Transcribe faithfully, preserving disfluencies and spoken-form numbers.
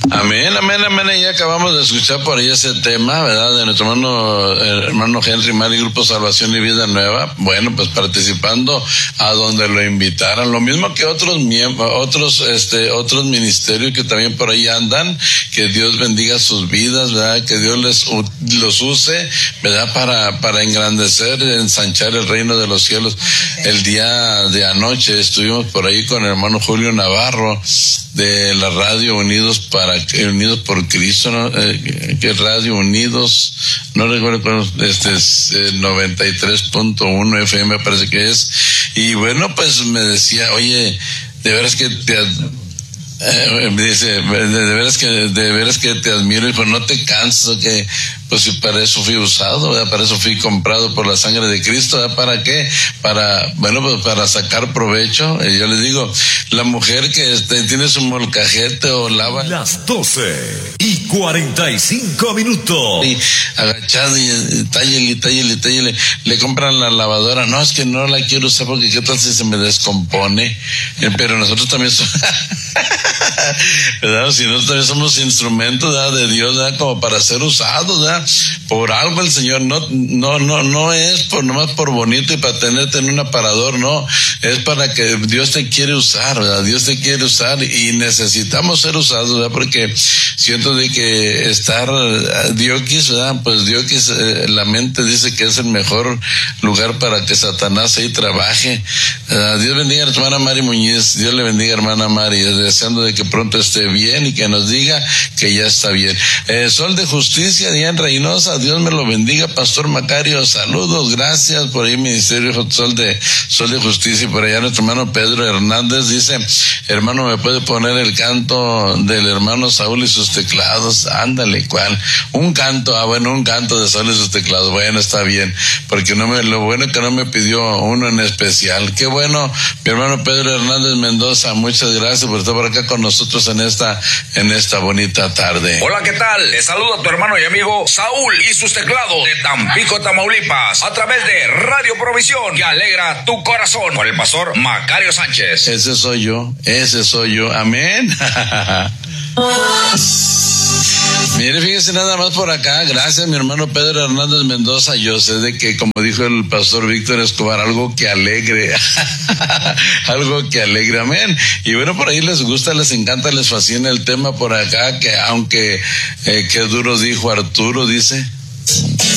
Amén, amén, amén. Ya acabamos de escuchar por ahí ese tema, ¿verdad? De nuestro hermano, hermano Henry Mari, Grupo Salvación y Vida Nueva. Bueno, pues participando a donde lo invitaran. Lo mismo que otros miembros, otros, este, otros ministerios que también por ahí andan. Que Dios bendiga sus vidas, ¿verdad? Que Dios les, los use, ¿verdad? Para, para engrandecer, ensanchar el reino de los cielos. El día de anoche estuvimos por ahí con el hermano Julio Navarro de la radio Unidos para Unidos por Cristo, ¿no? Eh, que Radio Unidos, no recuerdo cuál, este es eh, noventa y tres punto uno F M parece que es, y bueno, pues me decía, oye, de veras que te Eh, me dice, de, de veras que, de veras que te admiro, y pues no te cansas, que pues si para eso fui usado, ¿verdad? Para eso fui comprado por la sangre de Cristo, ¿verdad? ¿Para qué? Para, bueno, pues para sacar provecho. Y yo les digo, la mujer que este, tiene su molcajete o lava. Las doce y cuarenta y cinco minutos. Y agachado y tállele, tállele, tállele, le compran la lavadora. No, es que no la quiero usar porque qué tal si se me descompone. Eh, pero nosotros también somos, ¿verdad? Si nosotros también somos instrumentos, ¿verdad? De Dios, ¿verdad? Como para ser usados, ¿verdad? Por algo el Señor no, no, no, no es por nomás por bonito y para tenerte en un aparador, no, es para que Dios te quiere usar, ¿verdad? Dios te quiere usar y necesitamos ser usados, ¿verdad? Porque siento de que estar Diokis, ¿verdad? Pues Diokis, eh, la mente dice que es el mejor lugar para que Satanás ahí trabaje. Uh, Dios bendiga a nuestra hermana Mari Muñiz, Dios le bendiga, hermana Mari, deseando de que pronto esté bien y que nos diga que ya está bien. Eh, Sol de Justicia, Diana Reynosa, Dios me lo bendiga, Pastor Macario, saludos, gracias, por ahí Ministerio Sol de, Sol de Justicia, y por allá nuestro hermano Pedro Hernández dice, hermano, ¿me puede poner el canto del hermano Saúl y sus teclados? Ándale, ¿cuál? Un canto, ah, bueno, un canto de Saúl y sus teclados, bueno, está bien, porque no me, lo bueno es que no me pidió uno en especial. Qué bueno, mi hermano Pedro Hernández Mendoza, muchas gracias por estar por acá con nosotros en esta, en esta bonita tarde. Hola, ¿qué tal? Les saludo a tu hermano y amigo Saúl y sus teclados de Tampico, Tamaulipas, a través de Radio Provisión, que alegra tu corazón, por el pastor Macario Sánchez. Ese soy yo, ese soy yo, amén. Mire, fíjese nada más por acá, gracias mi hermano Pedro Hernández Mendoza, yo sé de que, como dijo el pastor Víctor Escobar, algo que alegre, algo que alegre, amén. Y bueno, por ahí les gusta, les encanta, les fascina el tema por acá, que aunque, eh, qué duro dijo Arturo, dice.